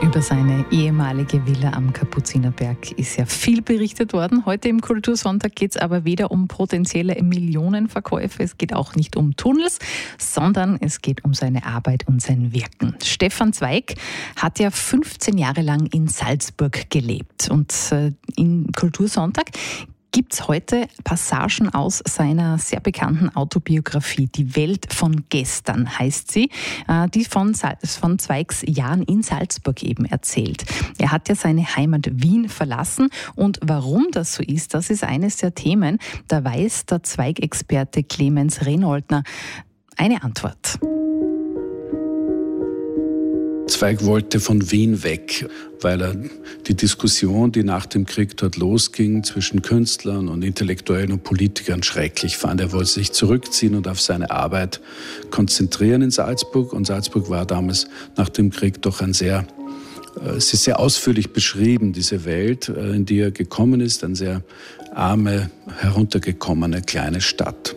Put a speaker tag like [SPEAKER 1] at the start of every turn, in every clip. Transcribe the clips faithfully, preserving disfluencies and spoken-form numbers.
[SPEAKER 1] Über seine ehemalige Villa am Kapuzinerberg ist ja viel berichtet worden. Heute im Kultursonntag geht es aber weder um potenzielle Millionenverkäufe, es geht auch nicht um Tunnels, sondern es geht um seine Arbeit und sein Wirken. Stefan Zweig hat ja fünfzehn Jahre lang in Salzburg gelebt. Und im Kultursonntag gibt es heute Passagen aus seiner sehr bekannten Autobiografie. Die Welt von gestern heißt sie, die von, von Zweigs Jahren in Salzburg eben erzählt. Er hat ja seine Heimat Wien verlassen und warum das so ist, das ist eines der Themen. Da weiß der Zweig-Experte Clemens Renoldner eine Antwort.
[SPEAKER 2] Zweig wollte von Wien weg, weil er die Diskussion, die nach dem Krieg dort losging, zwischen Künstlern und Intellektuellen und Politikern schrecklich fand. Er wollte sich zurückziehen und auf seine Arbeit konzentrieren in Salzburg. Und Salzburg war damals nach dem Krieg doch ein sehr, es ist sehr ausführlich beschrieben, diese Welt, in die er gekommen ist, eine sehr arme, heruntergekommene kleine Stadt.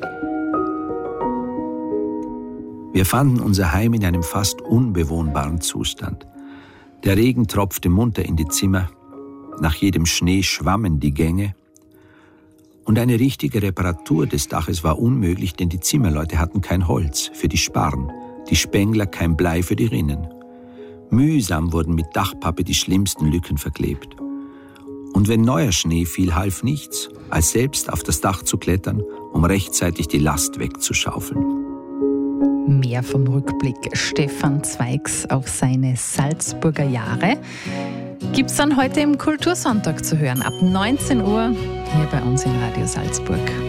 [SPEAKER 3] Wir fanden unser Heim in einem fast unbewohnbaren Zustand. Der Regen tropfte munter in die Zimmer, nach jedem Schnee schwammen die Gänge. Und eine richtige Reparatur des Daches war unmöglich, denn die Zimmerleute hatten kein Holz für die Sparren, die Spengler kein Blei für die Rinnen. Mühsam wurden mit Dachpappe die schlimmsten Lücken verklebt. Und wenn neuer Schnee fiel, half nichts, als selbst auf das Dach zu klettern, um rechtzeitig die Last wegzuschaufeln.
[SPEAKER 1] Mehr vom Rückblick Stefan Zweigs auf seine Salzburger Jahre gibt es dann heute im Kultursonntag zu hören, ab neunzehn Uhr hier bei uns in Radio Salzburg.